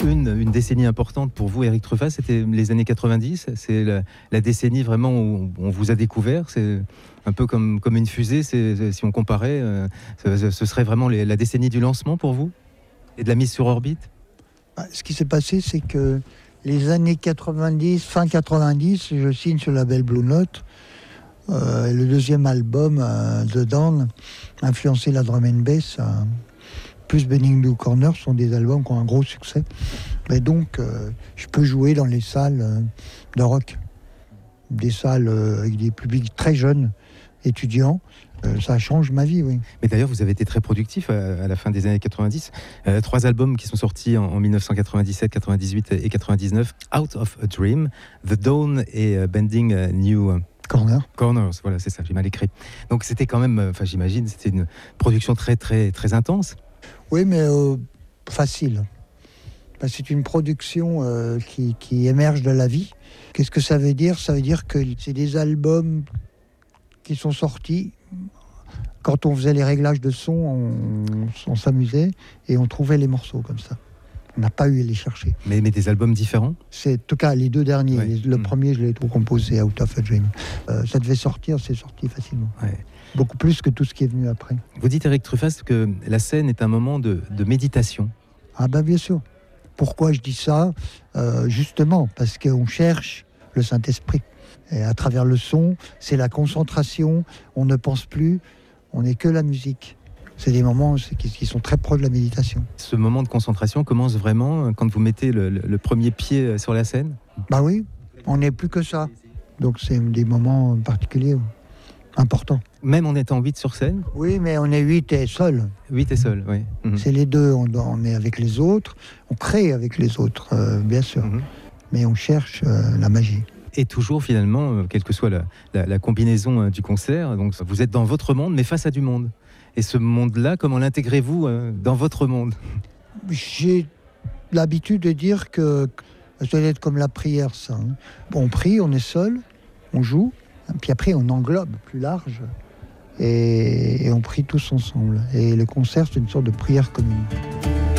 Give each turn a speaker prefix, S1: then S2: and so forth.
S1: Une décennie importante pour vous, Eric Truffaz, c'était les années 90. C'est la décennie vraiment où on vous a découvert. C'est un peu comme une fusée. Si on comparait, ce serait vraiment la décennie du lancement pour vous et de la mise sur orbite.
S2: Ce qui s'est passé, c'est que les années 90, fin 90, je signe sur le label Blue Note. Le deuxième album, The Dawn, influencé la drum and bass. Plus Bending Blue Corner sont des albums qui ont un gros succès. Et donc, je peux jouer dans les salles de rock. Des salles avec des publics très jeunes, étudiants. Ça change ma vie, oui.
S1: Mais d'ailleurs, vous avez été très productif à la fin des années 90. 3 albums qui sont sortis en 1997, 98 et 99. Out of a Dream, The Dawn et Bending New Corners, voilà, c'est ça, j'ai mal écrit. Donc c'était quand même, j'imagine, c'était une production très, très, très intense.
S2: Oui, mais facile. C'est une production qui émerge de la vie. Qu'est-ce que ça veut dire ? Ça veut dire que c'est des albums qui sont sortis. Quand on faisait les réglages de son, on s'amusait et on trouvait les morceaux comme ça. On n'a pas eu à les chercher.
S1: Mais des albums différents ?
S2: C'est en tout cas les 2 derniers. Ouais. Le premier, je l'ai tout composé, Out of a Dream. Ça devait sortir, c'est sorti facilement. Ouais. Beaucoup plus que tout ce qui est venu après.
S1: Vous dites, Eric Truffaz, que la scène est un moment de méditation.
S2: Ah ben bien sûr. Pourquoi je dis ça ? Justement, parce qu'on cherche le Saint-Esprit. Et à travers le son, c'est la concentration, on ne pense plus, on n'est que la musique. C'est des moments qui sont très proches de la méditation.
S1: Ce moment de concentration commence vraiment quand vous mettez le premier pied sur la scène ?
S2: Bah oui, on n'est plus que ça. Donc c'est des moments particuliers, importants.
S1: Même en étant 8 sur scène ?
S2: Oui, mais on est 8 et seul.
S1: 8 et seul, oui.
S2: C'est les deux, on est avec les autres, on crée avec les autres, bien sûr. Mais on cherche la magie.
S1: Et toujours finalement, quelle que soit la combinaison du concert, donc vous êtes dans votre monde, mais face à du monde. Et ce monde-là, comment l'intégrez-vous dans votre monde ?
S2: J'ai l'habitude de dire que ça doit être comme la prière, ça. On prie, on est seul, on joue, puis après on englobe plus large et on prie tous ensemble. Et le concert, c'est une sorte de prière commune.